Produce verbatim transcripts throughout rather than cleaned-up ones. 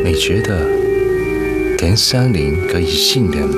你觉得田三林可以信任吗？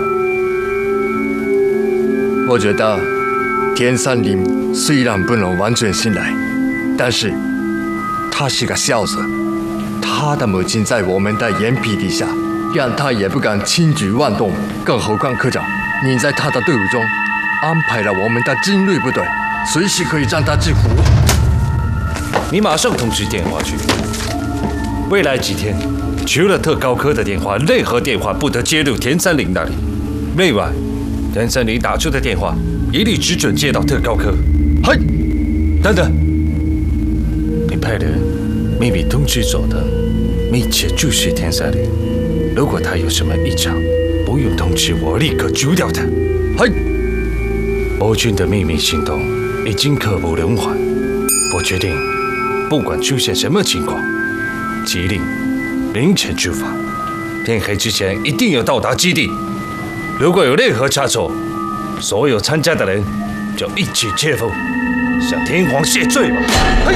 我觉得田三林虽然不能完全信赖，但是他是个孝子。他的母亲在我们的眼皮底下，让他也不敢轻举妄动。更何况科长，你在他的队伍中安排了我们的精锐部队，随时可以将他制服。 你马上通知电话去。未来几天，除了特高科的电话，任何电话不得接入田三林那里。另外，田三林打出的电话一律只准接到特高科。嘿，等等，你派人秘密通知佐藤，密切注视田三林。如果他有什么异常，不用通知我，立刻除掉他。嘿，我军的秘密行动已经刻不容缓。我决定，不管出现什么情况，即令凌晨出发，天黑之前一定要到达基地。如果有任何差错，所有参加的人就一起切腹，向天皇谢罪吧。嘿。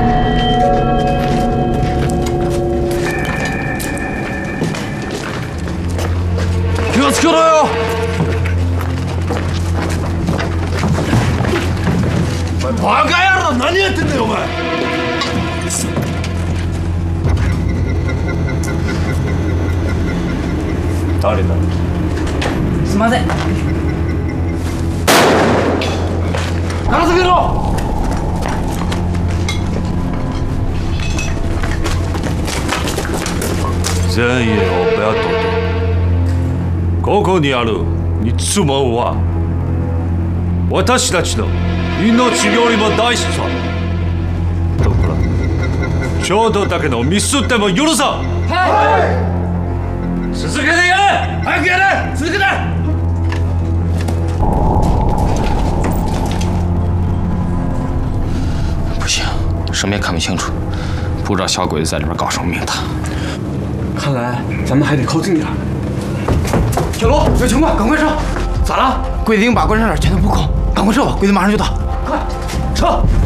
気をつけろよ！お前バカ野郎何やってんだよお前！誰だ？ すいません。片付けろ！ 前野を不要躲躲。ここにあるにつもは私たちの命よりも大事さ。だからちょうどだけのミスっても許さん。はい。続けてやれ！早くやれ！続けて！ 不行，什么也看不清楚，不知道小鬼子在里边搞什么名堂。 看来咱们还得靠近点。小罗，有情况，赶快撤！咋了？鬼子已经把关山点全都布控，赶快撤吧，鬼子马上就到。快，撤！